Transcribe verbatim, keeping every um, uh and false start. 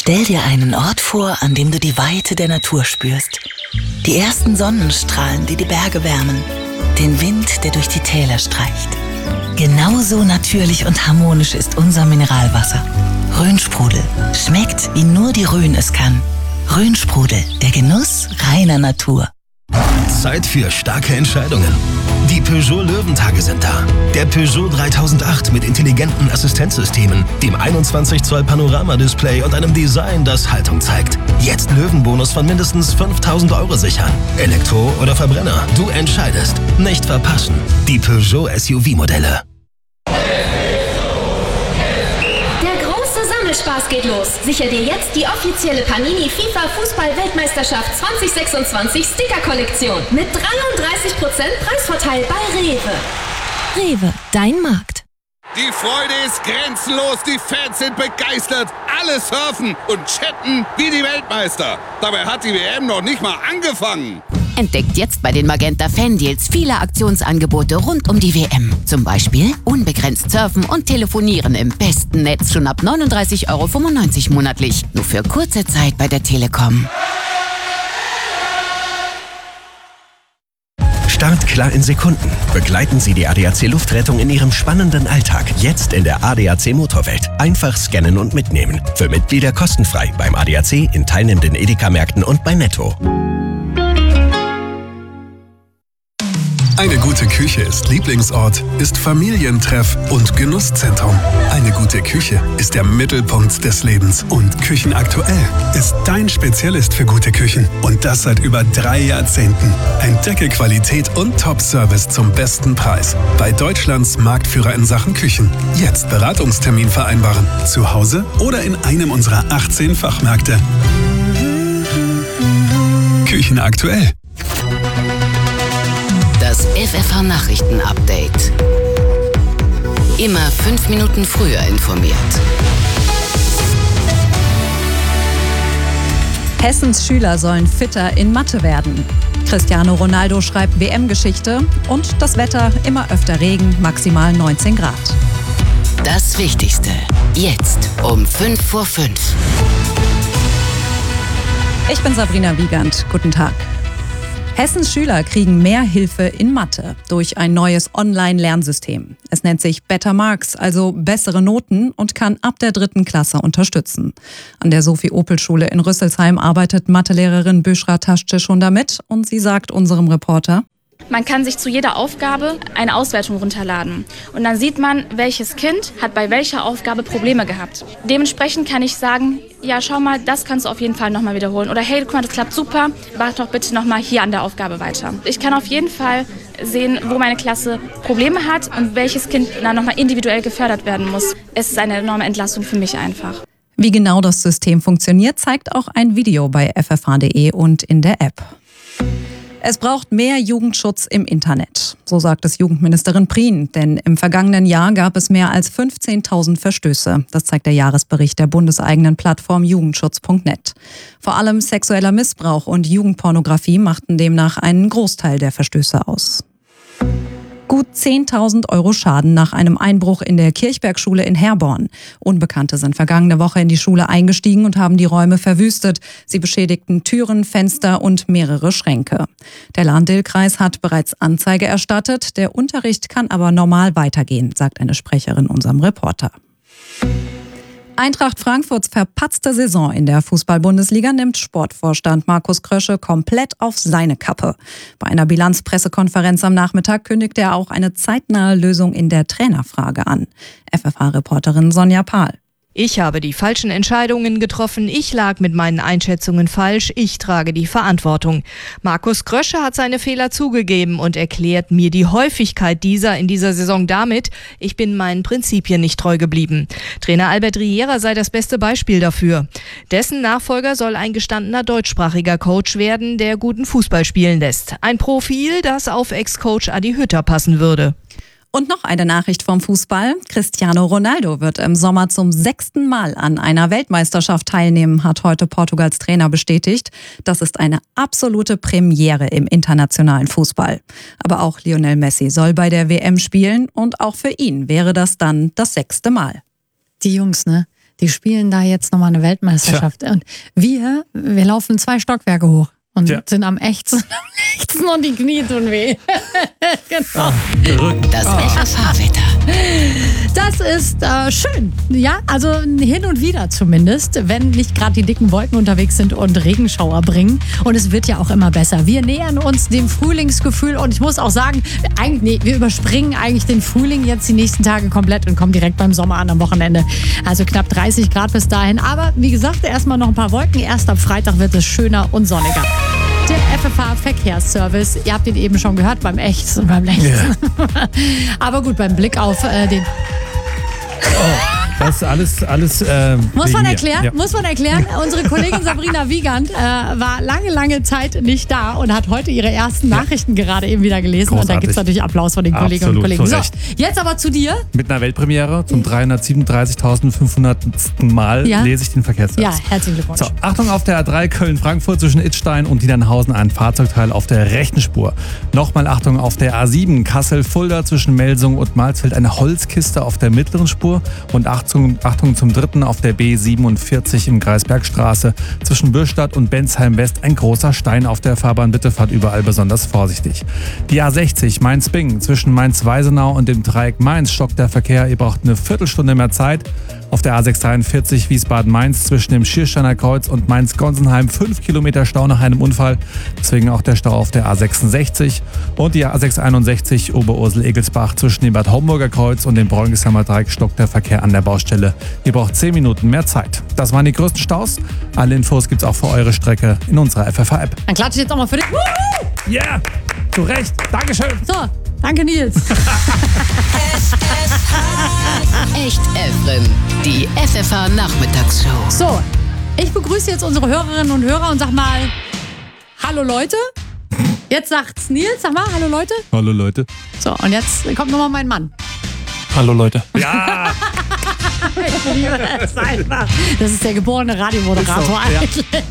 Stell dir einen Ort vor, an dem du die Weite der Natur spürst. Die ersten Sonnenstrahlen, die die Berge wärmen. Den Wind, der durch die Täler streicht. Genauso natürlich und harmonisch ist unser Mineralwasser. Rhönsprudel. Schmeckt, wie nur die Rhön es kann. Rhönsprudel, der Genuss reiner Natur. Zeit für starke Entscheidungen. Die Peugeot Löwentage sind da. Der Peugeot dreitausendacht mit intelligenten Assistenzsystemen, dem einundzwanzig Zoll Panoramadisplay und einem Design, das Haltung zeigt. Jetzt Löwenbonus von mindestens fünftausend Euro sichern. Elektro oder Verbrenner, du entscheidest. Nicht verpassen. Die Peugeot S U V-Modelle. Spaß geht los. Sicher dir jetzt die offizielle Panini FIFA Fußball-Weltmeisterschaft zwanzig sechsundzwanzig Sticker-Kollektion mit dreiunddreißig Prozent Preisvorteil bei Rewe. Rewe, dein Markt. Die Freude ist grenzenlos, die Fans sind begeistert, alle surfen und chatten wie die Weltmeister. Dabei hat die W M noch nicht mal angefangen. Entdeckt jetzt bei den Magenta Fan-Deals viele Aktionsangebote rund um die W M. Zum Beispiel unbegrenzt surfen und telefonieren im besten Netz schon ab neununddreißig Euro fünfundneunzig monatlich. Nur für kurze Zeit bei der Telekom. Start klar in Sekunden. Begleiten Sie die A D A C Luftrettung in Ihrem spannenden Alltag. Jetzt in der A D A C Motorwelt. Einfach scannen und mitnehmen. Für Mitglieder kostenfrei beim A D A C, in teilnehmenden Edeka-Märkten und bei Netto. Eine gute Küche ist Lieblingsort, ist Familientreff und Genusszentrum. Eine gute Küche ist der Mittelpunkt des Lebens. Und Küchenaktuell ist dein Spezialist für gute Küchen. Und das seit über drei Jahrzehnten. Entdecke Qualität und Top-Service zum besten Preis. Bei Deutschlands Marktführer in Sachen Küchen. Jetzt Beratungstermin vereinbaren. Zu Hause oder in einem unserer achtzehn Fachmärkte. Küchenaktuell. Das F F H-Nachrichten-Update. Immer fünf Minuten früher informiert. Hessens Schüler sollen fitter in Mathe werden. Cristiano Ronaldo schreibt W M-Geschichte und das Wetter immer öfter Regen, maximal neunzehn Grad. Das Wichtigste. Jetzt um fünf vor fünf. Ich bin Sabrina Wiegand. Guten Tag. Hessens Schüler kriegen mehr Hilfe in Mathe durch ein neues Online-Lernsystem. Es nennt sich Better Marks, also bessere Noten, und kann ab der dritten Klasse unterstützen. An der Sophie-Opel-Schule in Rüsselsheim arbeitet Mathelehrerin Büschra Taschce schon damit und sie sagt unserem Reporter: Man kann sich zu jeder Aufgabe eine Auswertung runterladen. Und dann sieht man, welches Kind hat bei welcher Aufgabe Probleme gehabt. Dementsprechend kann ich sagen, ja, schau mal, das kannst du auf jeden Fall nochmal wiederholen. Oder hey, guck mal, das klappt super, mach doch bitte nochmal hier an der Aufgabe weiter. Ich kann auf jeden Fall sehen, wo meine Klasse Probleme hat und welches Kind dann nochmal individuell gefördert werden muss. Es ist eine enorme Entlastung für mich einfach. Wie genau das System funktioniert, zeigt auch ein Video bei f f h punkt d e und in der App. Es braucht mehr Jugendschutz im Internet, so sagt es Jugendministerin Prien. Denn im vergangenen Jahr gab es mehr als fünfzehntausend Verstöße. Das zeigt der Jahresbericht der bundeseigenen Plattform jugendschutz punkt net. Vor allem sexueller Missbrauch und Jugendpornografie machten demnach einen Großteil der Verstöße aus. Gut zehntausend Euro Schaden nach einem Einbruch in der Kirchbergschule in Herborn. Unbekannte sind vergangene Woche in die Schule eingestiegen und haben die Räume verwüstet. Sie beschädigten Türen, Fenster und mehrere Schränke. Der Lahn-Dill-Kreis hat bereits Anzeige erstattet. Der Unterricht kann aber normal weitergehen, sagt eine Sprecherin unserem Reporter. Eintracht Frankfurts verpatzte Saison in der Fußball-Bundesliga nimmt Sportvorstand Markus Krösche komplett auf seine Kappe. Bei einer Bilanzpressekonferenz am Nachmittag kündigte er auch eine zeitnahe Lösung in der Trainerfrage an. F F H-Reporterin Sonja Pahl. Ich habe die falschen Entscheidungen getroffen, ich lag mit meinen Einschätzungen falsch, ich trage die Verantwortung. Markus Krösche hat seine Fehler zugegeben und erklärt mir die Häufigkeit dieser in dieser Saison damit, ich bin meinen Prinzipien nicht treu geblieben. Trainer Albert Riera sei das beste Beispiel dafür. Dessen Nachfolger soll ein gestandener deutschsprachiger Coach werden, der guten Fußball spielen lässt. Ein Profil, das auf Ex-Coach Adi Hütter passen würde. Und noch eine Nachricht vom Fußball. Cristiano Ronaldo wird im Sommer zum sechsten Mal an einer Weltmeisterschaft teilnehmen, hat heute Portugals Trainer bestätigt. Das ist eine absolute Premiere im internationalen Fußball. Aber auch Lionel Messi soll bei der W M spielen und auch für ihn wäre das dann das sechste Mal. Die Jungs, ne? Die spielen da jetzt nochmal eine Weltmeisterschaft. Tja. Und wir, wir laufen zwei Stockwerke hoch. Und ja. sind am Ächzen, am Ächzen und die Knie tun weh. Genau. Das F F H-Wetter. Das ist äh, schön. Ja, also hin und wieder zumindest, wenn nicht gerade die dicken Wolken unterwegs sind und Regenschauer bringen. Und es wird ja auch immer besser. Wir nähern uns dem Frühlingsgefühl und ich muss auch sagen, eigentlich, nee, wir überspringen eigentlich den Frühling jetzt die nächsten Tage komplett und kommen direkt beim Sommer an am Wochenende. Also knapp dreißig Grad bis dahin. Aber wie gesagt, erstmal noch ein paar Wolken. Erst ab Freitag wird es schöner und sonniger. Der F F H-Verkehrsservice, ihr habt ihn eben schon gehört beim Ächzen und beim Lechzen. Yeah. Aber gut, beim Blick auf äh, den... Oh, das ist alles... alles äh, muss man erklären, ja. muss man erklären. Unsere Kollegin Sabrina Wiegand äh, war lange, lange Zeit nicht da und hat heute ihre ersten Nachrichten ja. gerade eben wieder gelesen. Großartig. Und da gibt es natürlich Applaus von den Kolleginnen Absolut, und Kollegen. So, recht. jetzt aber zu dir. Mit einer Weltpremiere zum dreihundertsiebenunddreißigtausendfünfhundertsten Mal ja. lese ich den Verkehrsservice. Ja, herzlichen Glückwunsch. So, Achtung auf der A drei Köln-Frankfurt zwischen Idstein und Niedernhausen ein Fahrzeugteil auf der rechten Spur. Nochmal Achtung auf der A sieben Kassel-Fulda zwischen Melsung und Malzfeld eine Holzkiste auf der mittleren Spur und Achtung, Achtung zum dritten auf der B siebenundvierzig im Kreis Bergstraße zwischen Bürstadt und Bensheim-West ein großer Stein auf der Fahrbahn. Bitte fahrt überall besonders vorsichtig. Die A sechzig Mainz-Bingen zwischen Mainz-Weisenau und dem Dreieck Mainz stockt der Verkehr. Ihr braucht eine Viertelstunde mehr Zeit. Auf der A sechshundertdreiundvierzig Wiesbaden-Mainz zwischen dem Schiersteiner Kreuz und Mainz-Gonsenheim fünf Kilometer Stau nach einem Unfall. Deswegen auch der Stau auf der A sechsundsechzig und die A sechshunderteinundsechzig Oberursel-Egelsbach zwischen dem Bad Homburger Kreuz und dem Bräunigsheimer Dreieck stockt der Verkehr an der Baustelle. Ihr braucht zehn Minuten mehr Zeit. Das waren die größten Staus. Alle Infos gibt's auch für eure Strecke in unserer F F H-App. Dann klatsche ich jetzt auch mal für dich. Ja, yeah, zu Recht. Dankeschön. So, danke Nils. Echt Evren, die F F H-Nachmittagsshow. So, ich begrüße jetzt unsere Hörerinnen und Hörer und sag mal, hallo Leute. Jetzt sagt's Nils, sag mal, hallo Leute. Hallo Leute. So, und jetzt kommt nochmal mein Mann. Hallo Leute. Ja! Ich liebe es einfach. Das ist der geborene Radiomoderator so, ja. eigentlich.